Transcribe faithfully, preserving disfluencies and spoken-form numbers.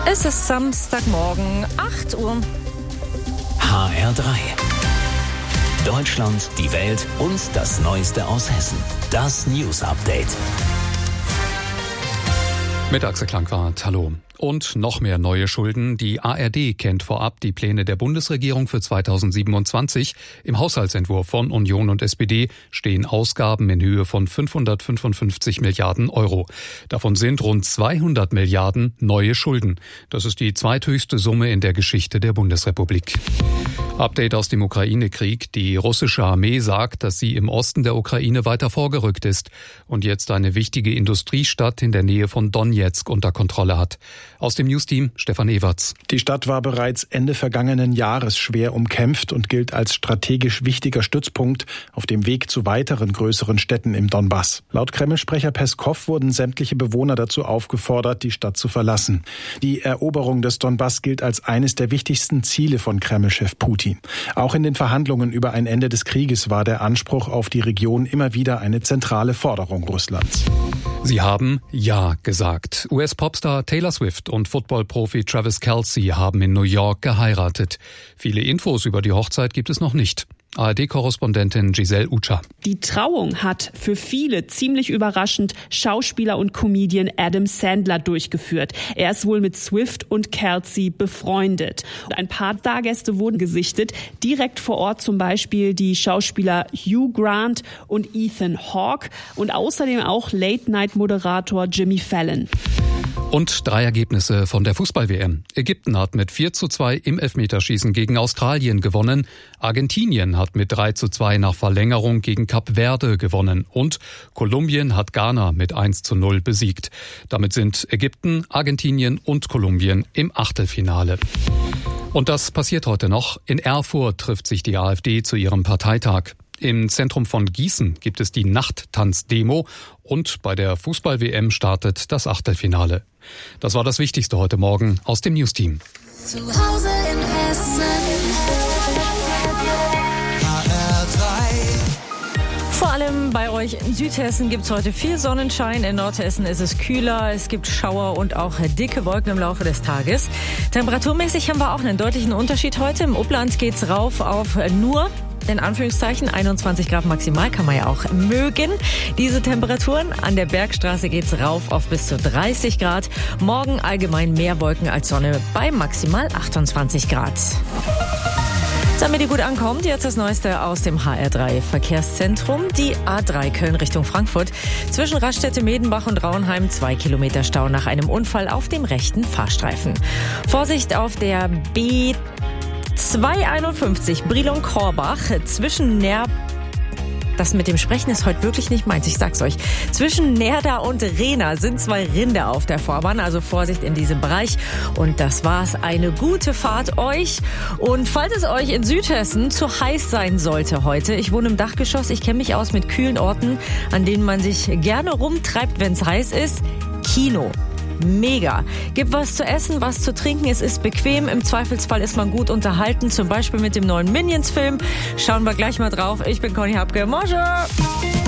Es ist Samstagmorgen, acht Uhr. H R drei. Deutschland, die Welt und das Neueste aus Hessen. Das News Update. Mit Axel Klangwart, hallo. Und noch mehr neue Schulden. Die A R D kennt vorab die Pläne der Bundesregierung für zweitausendsiebenundzwanzig. Im Haushaltsentwurf von Union und S P D stehen Ausgaben in Höhe von fünfhundertfünfundfünfzig Milliarden Euro. Davon sind rund zweihundert Milliarden neue Schulden. Das ist die zweithöchste Summe in der Geschichte der Bundesrepublik. Update aus dem Ukraine-Krieg. Die russische Armee sagt, dass sie im Osten der Ukraine weiter vorgerückt ist und jetzt eine wichtige Industriestadt in der Nähe von Donezk unter Kontrolle hat. Aus dem Newsteam Stefan Everts. Die Stadt war bereits Ende vergangenen Jahres schwer umkämpft und gilt als strategisch wichtiger Stützpunkt auf dem Weg zu weiteren größeren Städten im Donbass. Laut Kreml-Sprecher Peskow wurden sämtliche Bewohner dazu aufgefordert, die Stadt zu verlassen. Die Eroberung des Donbass gilt als eines der wichtigsten Ziele von Kreml-Chef Putin. Auch in den Verhandlungen über ein Ende des Krieges war der Anspruch auf die Region immer wieder eine zentrale Forderung Russlands. Sie haben Ja gesagt. U S-Popstar Taylor Swift und Football-Profi Travis Kelce haben in New York geheiratet. Viele Infos über die Hochzeit gibt es noch nicht. A R D-Korrespondentin Giselle Ucha. Die Trauung hat für viele ziemlich überraschend Schauspieler und Comedian Adam Sandler durchgeführt. Er ist wohl mit Swift und Kelce befreundet. Ein paar Stargäste wurden gesichtet. Direkt vor Ort zum Beispiel die Schauspieler Hugh Grant und Ethan Hawke und außerdem auch Late-Night-Moderator Jimmy Fallon. Und drei Ergebnisse von der Fußball-W M. Ägypten hat mit vier zu zwei im Elfmeterschießen gegen Australien gewonnen. Argentinien hat mit drei zu zwei nach Verlängerung gegen Kap Verde gewonnen. Und Kolumbien hat Ghana mit eins zu null besiegt. Damit sind Ägypten, Argentinien und Kolumbien im Achtelfinale. Und das passiert heute noch. In Erfurt trifft sich die AfD zu ihrem Parteitag. Im Zentrum von Gießen gibt es die Nachttanz-Demo und bei der Fußball-W M startet das Achtelfinale. Das war das Wichtigste heute Morgen aus dem Newsteam. Zu Hause in Hessen. H R drei. Vor allem bei euch in Südhessen gibt es heute viel Sonnenschein. In Nordhessen ist es kühler. Es gibt Schauer und auch dicke Wolken im Laufe des Tages. Temperaturmäßig haben wir auch einen deutlichen Unterschied heute. Im Upland geht's rauf auf nur in Anführungszeichen einundzwanzig Grad maximal, kann man ja auch mögen. Diese Temperaturen, an der Bergstraße geht's rauf auf bis zu dreißig Grad. Morgen allgemein mehr Wolken als Sonne bei maximal achtundzwanzig Grad. Damit ihr gut ankommt, jetzt das Neueste aus dem H R drei Verkehrszentrum. Die A drei Köln Richtung Frankfurt. Zwischen Raststätte, Medenbach und Rauenheim zwei Kilometer Stau nach einem Unfall auf dem rechten Fahrstreifen. Vorsicht auf der B zweihunderteinundfünfzig Brilon-Korbach zwischen Ner... Das mit dem Sprechen ist heute wirklich nicht meins, ich sag's euch. Zwischen Nerda und Rehna sind zwei Rinde auf der Fahrbahn, also Vorsicht in diesem Bereich. Und das war's, eine gute Fahrt euch. Und falls es euch in Südhessen zu heiß sein sollte heute, ich wohne im Dachgeschoss, ich kenne mich aus mit kühlen Orten, an denen man sich gerne rumtreibt, wenn's heiß ist. Kino. Mega. Gibt was zu essen, was zu trinken. Es ist bequem. Im Zweifelsfall ist man gut unterhalten. Zum Beispiel mit dem neuen Minions-Film. Schauen wir gleich mal drauf. Ich bin Conny Hapke. Bonjour.